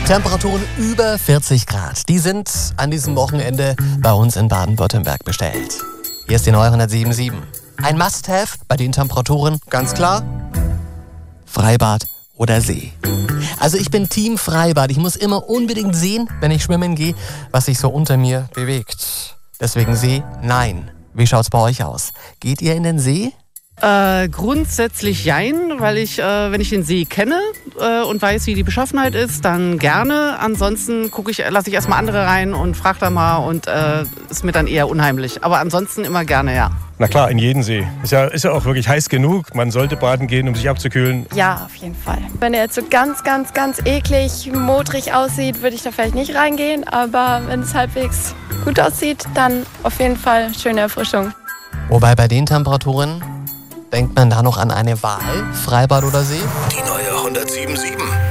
Temperaturen über 40 Grad. Die sind an diesem Wochenende bei uns in Baden-Württemberg bestellt. Hier ist die neue 107.7. Ein Must-Have bei den Temperaturen, ganz klar, Freibad oder See. Also ich bin Team Freibad. Ich muss immer unbedingt sehen, wenn ich schwimmen gehe, was sich so unter mir bewegt. Deswegen See, nein. Wie schaut's bei euch aus? Geht ihr in den See? Grundsätzlich jein, weil ich, wenn ich den See kenne und weiß, wie die Beschaffenheit ist, dann gerne. Ansonsten lasse ich erstmal andere rein und frage da mal und ist mir dann eher unheimlich. Aber ansonsten immer gerne, ja. Na klar, in jeden See. Ist ja auch wirklich heiß genug. Man sollte baden gehen, um sich abzukühlen. Ja, auf jeden Fall. Wenn er jetzt so ganz eklig, modrig aussieht, würde ich da vielleicht nicht reingehen. Aber wenn es halbwegs gut aussieht, dann auf jeden Fall schöne Erfrischung. Wobei bei den Temperaturen denkt man da noch an eine Wahl, Freibad oder See? Die neue 107.7.